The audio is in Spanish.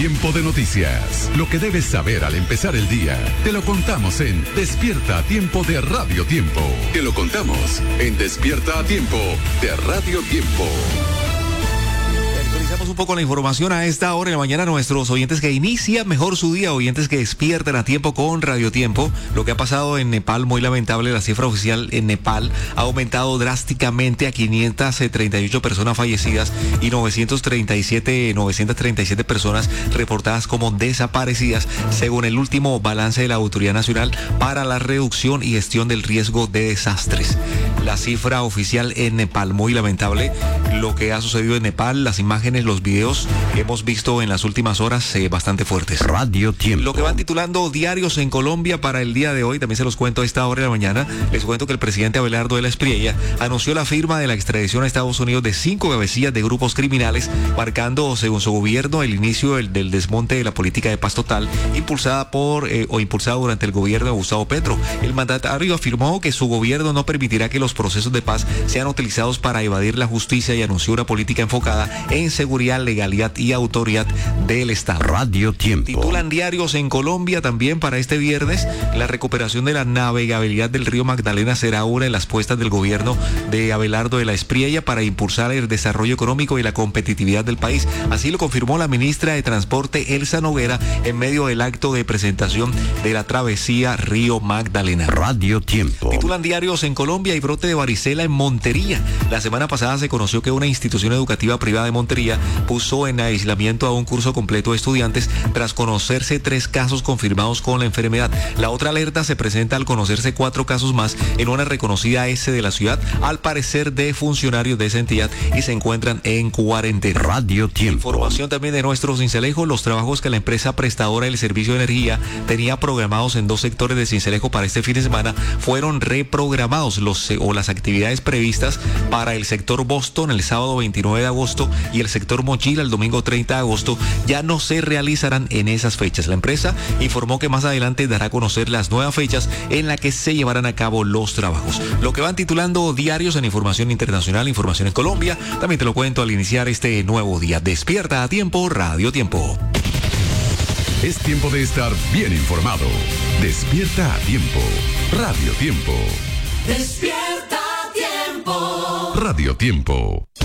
Tiempo de noticias. Lo que debes saber al empezar el día. Te lo contamos en Despierta a Tiempo de Radio Tiempo. Te lo contamos en Despierta a Tiempo de Radio Tiempo. Actualizamos un poco la información a esta hora de la mañana. Nuestros oyentes que inician mejor su día, oyentes que despiertan a tiempo con Radio Tiempo. Lo que ha pasado en Nepal, muy lamentable. La cifra oficial en Nepal ha aumentado drásticamente a 538 personas fallecidas y 937 personas reportadas como desaparecidas, según el último balance de la Autoridad Nacional para la Reducción y Gestión del Riesgo de Desastres. La cifra oficial en Nepal, muy lamentable lo que ha sucedido en Nepal, las imágenes, los videos que hemos visto en las últimas horas, bastante fuertes. Radio Tiempo. Lo que van titulando diarios en Colombia para el día de hoy, también se los cuento a esta hora de la mañana. Les cuento que el presidente Abelardo de la Espriella anunció la firma de la extradición a Estados Unidos de 5 cabecillas de grupos criminales, marcando, según su gobierno, el inicio del desmonte de la política de paz total impulsada durante el gobierno de Gustavo Petro. El mandatario afirmó que su gobierno no permitirá que los procesos de paz sean utilizados para evadir la justicia y anunció una política enfocada en seguridad, legalidad y autoridad del Estado. Radio Tiempo. Titulan diarios en Colombia también para este viernes: la recuperación de la navegabilidad del río Magdalena será una de las puestas del gobierno de Abelardo de la Espriella para impulsar el desarrollo económico y la competitividad del país. Así lo confirmó la ministra de Transporte, Elsa Noguera, en medio del acto de presentación de la travesía Río Magdalena. Radio Tiempo. Titulan diarios en Colombia: y brote de varicela en Montería. La semana pasada se conoció que una institución educativa privada de Montería puso en aislamiento a un curso completo de estudiantes tras conocerse 3 casos confirmados con la enfermedad. La otra alerta se presenta al conocerse 4 casos más en una reconocida S de la ciudad, al parecer de funcionarios de esa entidad, y se encuentran en cuarentena. Radio Tiempo. Información también de nuestro Cincelejo: los trabajos que la empresa prestadora del servicio de energía tenía programados en 2 sectores de Cincelejo para este fin de semana fueron reprogramados. Las actividades previstas para el sector Boston el sábado 29 de agosto y el sector Mochila el domingo 30 de agosto ya no se realizarán en esas fechas. La empresa informó que más adelante dará a conocer las nuevas fechas en las que se llevarán a cabo los trabajos. Lo que van titulando diarios en información internacional, información en Colombia, también te lo cuento al iniciar este nuevo día. Despierta a tiempo, Radio Tiempo. Es tiempo de estar bien informado. Despierta a tiempo. Radio Tiempo. Despierta a tiempo. Radio Tiempo.